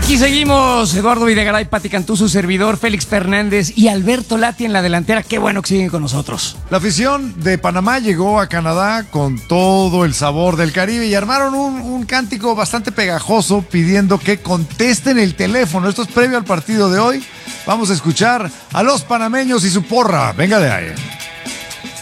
Aquí seguimos, Eduardo Videgaray, Pati Cantú, su servidor, Félix Fernández y Alberto Lati en la delantera. Qué bueno que siguen con nosotros. La afición de Panamá llegó a Canadá con todo el sabor del Caribe y armaron un cántico bastante pegajoso pidiendo que contesten el teléfono. Esto es previo al partido de hoy. Vamos a escuchar a los panameños y su porra. Venga de ahí.